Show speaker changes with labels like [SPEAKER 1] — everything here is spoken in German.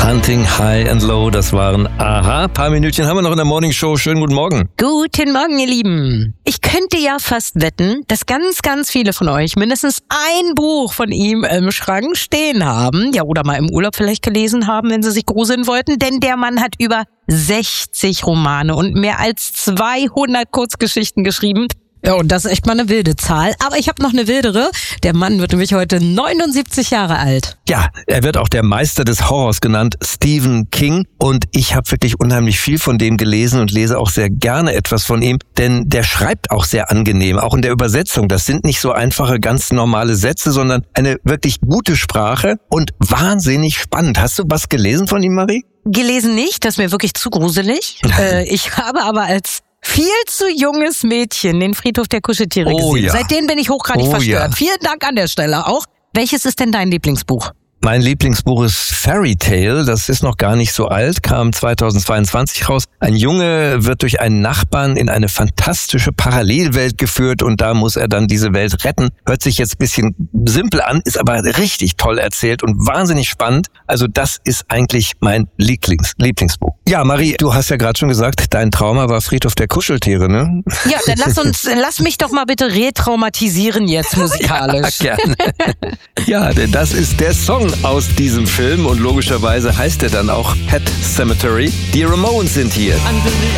[SPEAKER 1] Hunting High and Low, das waren Aha. Paar Minütchen haben wir noch in der Morning Show. Schönen guten Morgen.
[SPEAKER 2] Guten Morgen, ihr Lieben. Ich könnte ja fast wetten, dass ganz, ganz viele von euch mindestens ein Buch von ihm im Schrank stehen haben. Ja, oder mal im Urlaub vielleicht gelesen haben, wenn sie sich gruseln wollten. Denn der Mann hat über 60 Romane und mehr als 200 Kurzgeschichten geschrieben. Ja, und das ist echt mal eine wilde Zahl. Aber ich habe noch eine wildere. Der Mann wird nämlich heute 79 Jahre alt.
[SPEAKER 1] Ja, er wird auch der Meister des Horrors genannt, Stephen King. Und ich habe wirklich unheimlich viel von dem gelesen und lese auch sehr gerne etwas von ihm. Denn der schreibt auch sehr angenehm, auch in der Übersetzung. Das sind nicht so einfache, ganz normale Sätze, sondern eine wirklich gute Sprache und wahnsinnig spannend. Hast du was gelesen von ihm, Marie?
[SPEAKER 2] Gelesen nicht, das ist mir wirklich zu gruselig. Ich habe aber als viel zu junges Mädchen den Friedhof der Kuscheltiere gesehen.
[SPEAKER 1] Ja.
[SPEAKER 2] Seitdem bin ich hochgradig verstört. Ja. Vielen Dank an der Stelle auch. Welches ist denn dein Lieblingsbuch?
[SPEAKER 1] Mein Lieblingsbuch ist Fairy Tale, das ist noch gar nicht so alt, kam 2022 raus. Ein Junge wird durch einen Nachbarn in eine fantastische Parallelwelt geführt und da muss er dann diese Welt retten. Hört sich jetzt ein bisschen simpel an, ist aber richtig toll erzählt und wahnsinnig spannend. Also das ist eigentlich mein Lieblingsbuch. Ja, Marie, du hast ja gerade schon gesagt, dein Trauma war Friedhof der Kuscheltiere, ne?
[SPEAKER 2] Ja, dann lass mich doch mal bitte retraumatisieren jetzt musikalisch.
[SPEAKER 1] Ja, gerne. Ja, denn das ist der Song aus diesem Film und logischerweise heißt er dann auch Pet Cemetery. Die Ramones sind hier.
[SPEAKER 3] Under the